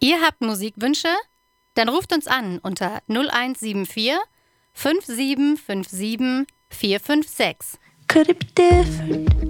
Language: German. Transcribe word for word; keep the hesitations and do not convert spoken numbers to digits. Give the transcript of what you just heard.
Ihr habt Musikwünsche? Dann ruft uns an unter null eins sieben vier fünf sieben fünf sieben vier fünf sechs. Could it be different?